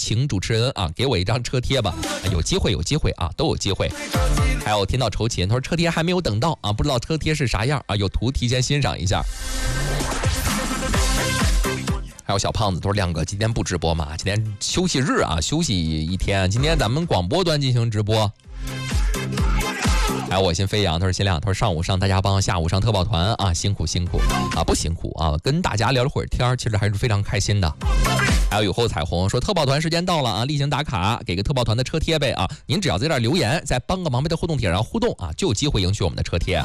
请主持人啊给我一张车贴吧，有机会啊，都有机会。还有天道酬勤，他说车贴还没有等到啊，不知道车贴是啥样啊，有图提前欣赏一下。还有小胖子，他说亮哥今天不直播嘛，今天休息日啊，休息一天，今天咱们广播端进行直播。还有我心飞扬，他说新亮，他说上午上大家帮，下午上特报团啊，辛苦啊，不辛苦啊，跟大家聊了会儿天，其实还是非常开心的。还有雨后彩虹说特报团时间到了啊，例行打卡，给个特报团的车贴呗啊，您只要在这儿留言，在帮个忙呗的互动帖上互动啊，就有机会赢取我们的车贴。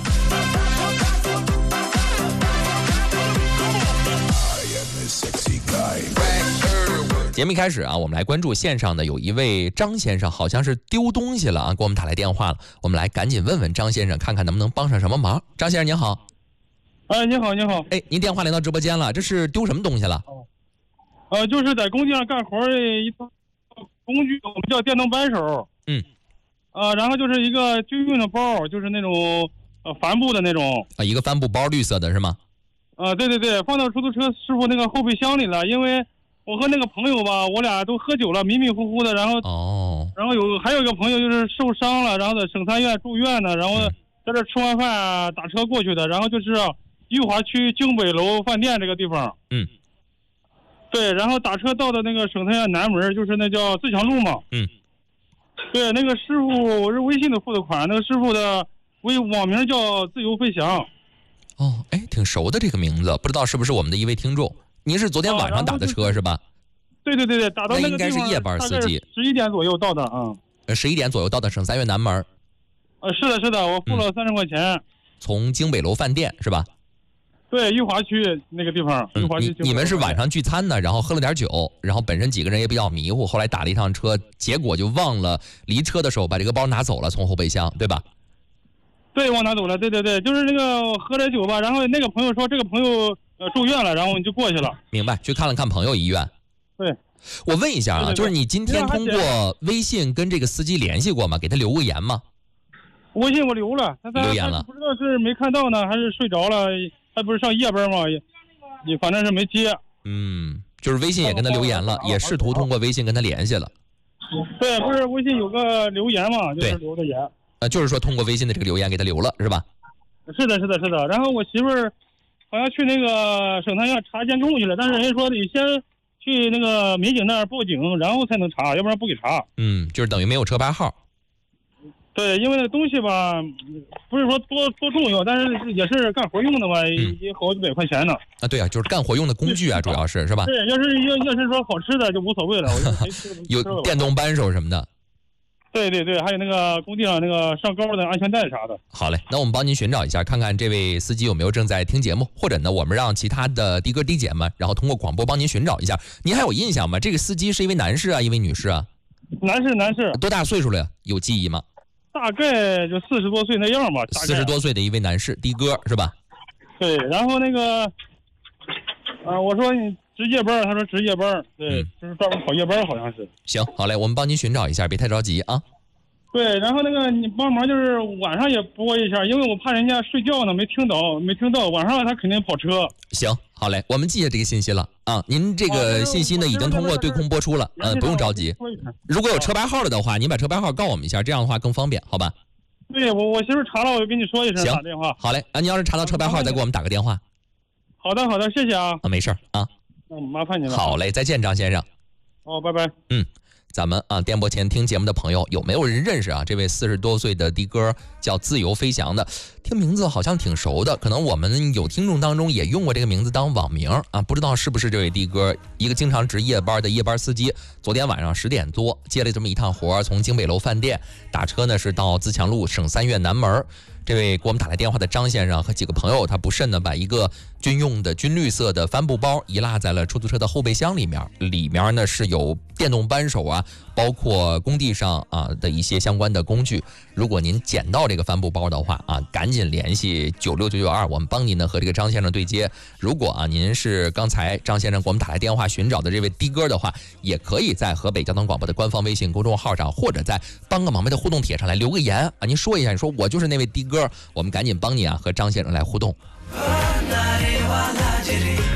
节目一开始啊，我们来关注线上的有一位张先生，好像是丢东西了啊，给我们打来电话了。我们来赶紧问问张先生，看看能不能帮上什么忙。张先生您好。 你好，你好。 您电话连到直播间了，这是丢什么东西了？ 就是在工地上干活的一套工具，我们叫电动扳手。然后就是一个军用的包，就是那种帆布的那种。 一个帆布包，绿色的是吗？ 对，放到出租车师傅那个后备箱里了，因为我和那个朋友吧，我俩都喝酒了，迷迷糊糊的，然后还有一个朋友就是受伤了，然后在省三院住院呢，然后在这吃完饭打车过去的，然后就是裕华区京北楼饭店这个地方。对，然后打车到的那个省三院南门，就是那叫自强路嘛。对，那个师傅我是微信的付的款，那个师傅的网名叫自由飞翔。 挺熟的这个名字，不知道是不是我们的一位听众。您是昨天晚上打的车是吧？ 对，打到那个地方应该是夜班司机。 11点左右到的 11点左右到的省三院南门。 是的，我付了30块钱。 从京北楼饭店是吧？ 对，裕华区那个地方。裕华区。 你们是晚上聚餐呢，然后喝了点酒，然后本身几个人也比较迷糊，后来打了一趟车，结果就忘了离车的时候把这个包拿走了，从后备箱，对吧？ 对，忘拿走了。对，就是那个喝点酒吧，然后那个朋友说这个朋友住院了，然后我们就过去了。 明白，去看了看朋友医院。 对， 我问一下啊，就是你今天通过微信跟这个司机联系过吗？给他留过言吗？ 微信我留了， 留言了， 不知道是没看到呢，还是睡着了，还不是上夜班嘛，也反正是没接。 就是微信也跟他留言了，也试图通过微信跟他联系了。 对，不是微信有个留言嘛，就是留的言。 就是说通过微信的这个留言给他留了是吧？ 是的。然后我媳妇儿好像去那个省三院查监控去了，但是人家说得先去那个民警那儿报警，然后才能查，要不然不给查。 就是等于没有车牌号。 对，因为那个东西吧，不是说多重要，但是也是干活用的嘛，也好几百块钱呢。 对啊，就是干活用的工具啊，主要是吧？ 对，要是说好吃的就无所谓了，我就没吃有电动扳手什么的。 对，还有那个工地上那个上高的安全带啥的。 好嘞，那我们帮您寻找一下，看看这位司机有没有正在听节目，或者呢，我们让其他的的哥的姐们，然后通过广播帮您寻找一下。您还有印象吗？这个司机是一位男士啊，一位女士啊？ 男士。多大岁数了？有记忆吗？ 大概就40多岁那样吧。 40多岁的一位男士，的哥是吧？ 对，然后那个，我说你值夜班，他说值夜班，对，就是专门跑夜班，好像是。 行，好嘞，我们帮您寻找一下，别太着急啊。 对，然后那个你帮忙就是晚上也播一下，因为我怕人家睡觉呢，没听到，晚上他肯定跑车。 行，好嘞，我们记下这个信息了啊。您这个信息呢已经通过对空播出了，不用着急。如果有车牌号了的话，您把车牌号告我们一下，这样的话更方便，好吧？ 对，我媳妇查了，我就跟你说一声，打电话。 好嘞，你要是查到车牌号，再给我们打个电话。 好的，谢谢啊。 没事啊。 麻烦你了。 好嘞，再见，张先生。 拜拜。 咱们电波前听节目的朋友，有没有人认识啊？这位40多岁的的哥叫自由飞翔的，听名字好像挺熟的，可能我们有听众当中也用过这个名字当网名啊，不知道是不是这位的哥，一个经常值夜班的夜班司机。昨天晚上10点多接了这么一趟活，从京北楼饭店打车呢，是到自强路省三院南门。这位给我们打来电话的张先生和几个朋友，他不慎呢把一个军用的军绿色的帆布包遗落在了出租车的后备箱里面，里面呢是有电动扳手啊，包括工地上的一些相关的工具。如果您捡到这个帆布包的话赶紧联系96992，我们帮您呢和这个张先生对接。如果您是刚才张先生给我们打来电话寻找的这位的哥的话，也可以在河北交通广播的官方微信公众号上，或者在帮个忙呗的互动帖上来留个言您说一下，你说我就是那位的哥，我们赶紧帮你和张先生来互动。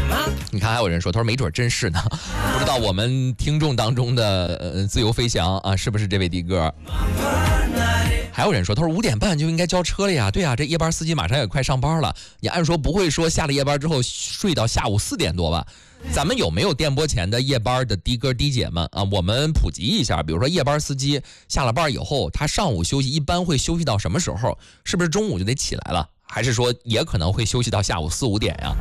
你看还有人说，他说没准真是呢，不知道我们听众当中的自由飞翔啊是不是这位的哥？还有人说，他说5点半就应该交车了呀。对呀，这夜班司机马上也快上班了，你按说不会说下了夜班之后睡到下午4点多吧？咱们有没有电波前的夜班的的哥的姐们啊？我们普及一下，比如说夜班司机下了班以后，他上午休息一般会休息到什么时候？是不是中午就得起来了？还是说也可能会休息到下午4、5点呀？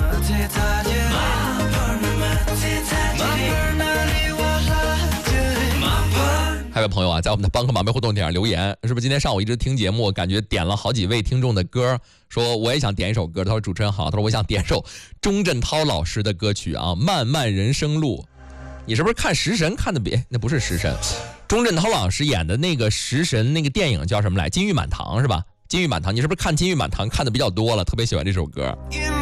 还有朋友啊，在我们的帮客宝贝互动点上留言，是不是今天上午一直听节目，感觉点了好几位听众的歌，说我也想点一首歌。他说主持人好，他说我想点首钟镇涛老师的歌曲啊，《漫漫人生路》。你是不是看食神看的那不是食神，钟镇涛老师演的那个食神那个电影叫什么来？金玉满堂是吧？金玉满堂，你是不是看金玉满堂看的比较多了，特别喜欢这首歌？